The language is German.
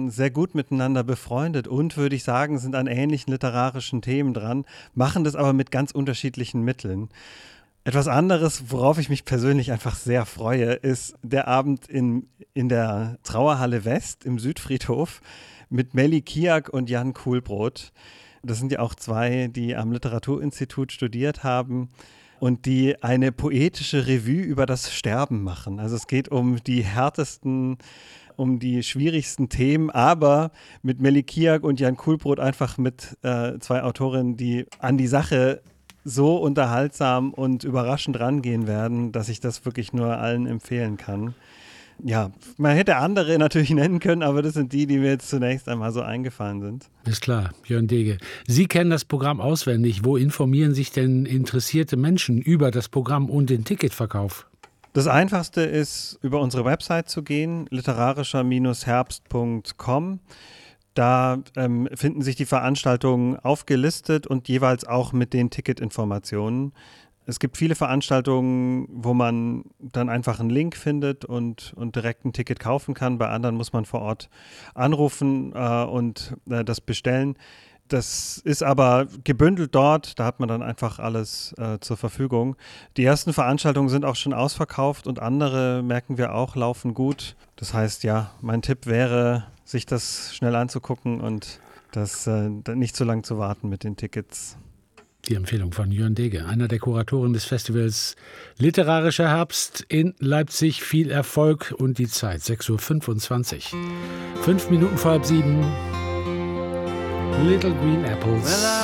Autoren sehr gut miteinander befreundet und, würde ich sagen, sind an ähnlichen literarischen Themen dran, machen das aber mit ganz unterschiedlichen Mitteln. Etwas anderes, worauf ich mich persönlich einfach sehr freue, ist der Abend in der Trauerhalle West im Südfriedhof mit Melly Kiak und Jan Kuhlbrot. Das sind ja auch zwei, die am Literaturinstitut studiert haben und die eine poetische Revue über das Sterben machen. Also es geht um die härtesten, um die schwierigsten Themen, aber mit Melly Kiak und Jan Kuhlbrot einfach mit zwei Autorinnen, die an die Sache so unterhaltsam und überraschend rangehen werden, dass ich das wirklich nur allen empfehlen kann. Ja, man hätte andere natürlich nennen können, aber das sind die mir jetzt zunächst einmal so eingefallen sind. Ist klar, Jörn Dege. Sie kennen das Programm auswendig. Wo informieren sich denn interessierte Menschen über das Programm und den Ticketverkauf? Das Einfachste ist, über unsere Website zu gehen, literarischer-herbst.com. Da finden sich die Veranstaltungen aufgelistet und jeweils auch mit den Ticketinformationen. Es gibt viele Veranstaltungen, wo man dann einfach einen Link findet und direkt ein Ticket kaufen kann. Bei anderen muss man vor Ort anrufen und das bestellen. Das ist aber gebündelt dort, da hat man dann einfach alles zur Verfügung. Die ersten Veranstaltungen sind auch schon ausverkauft und andere, merken wir auch, laufen gut. Das heißt, ja, mein Tipp wäre, sich das schnell anzugucken und das nicht zu lang zu warten mit den Tickets. Die Empfehlung von Jörn Dege, einer der Kuratoren des Festivals Literarischer Herbst in Leipzig. Viel Erfolg und die Zeit, 6:25 Uhr. 5 Minuten vor halb 7. Little Green Apples.